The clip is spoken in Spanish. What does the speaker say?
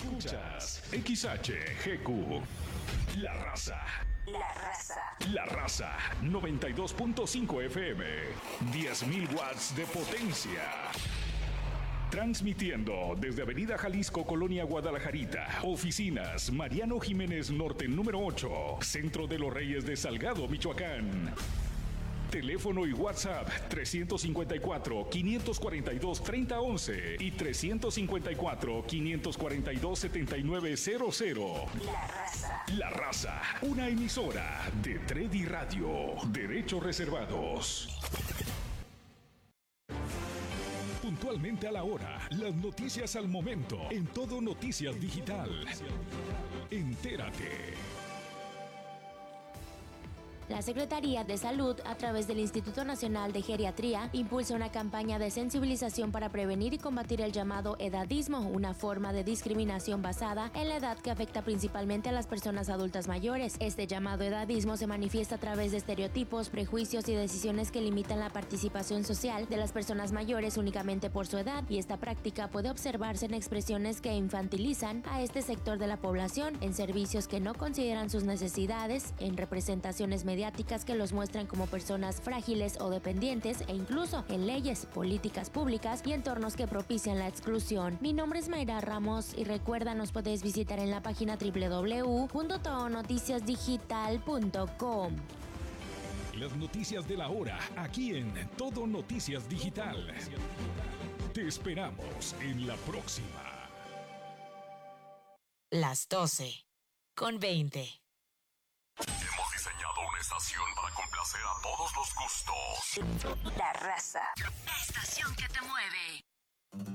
Escuchas XHGQ. La Raza. La Raza. La Raza 92.5 FM. 10.000 watts de potencia. Transmitiendo desde Avenida Jalisco, Colonia Guadalajarita. Oficinas Mariano Jiménez Norte número 8. Centro de los Reyes de Salgado, Michoacán. Teléfono y WhatsApp 354-542-3011 y 354-542-7900. La Raza. La Raza, una emisora de Tredi Radio. Derechos reservados. Puntualmente a la hora, las noticias al momento, en Todo Noticias Digital. Entérate. La Secretaría de Salud, a través del Instituto Nacional de Geriatría, impulsa una campaña de sensibilización para prevenir y combatir el llamado edadismo, una forma de discriminación basada en la edad que afecta principalmente a las personas adultas mayores. Este llamado edadismo se manifiesta a través de estereotipos, prejuicios y decisiones que limitan la participación social de las personas mayores únicamente por su edad, y esta práctica puede observarse en expresiones que infantilizan a este sector de la población, en servicios que no consideran sus necesidades, en representaciones mediáticas que los muestran como personas frágiles o dependientes, e incluso en leyes, políticas públicas y entornos que propician la exclusión. Mi nombre es Mayra Ramos y recuerda, nos puedes visitar en la página www.todonoticiasdigital.com. Las noticias de la hora, aquí en Todo Noticias Digital. Te esperamos en la próxima. Las 12:20. Hemos diseñado una estación para complacer a todos los gustos. La Raza. La estación que te mueve.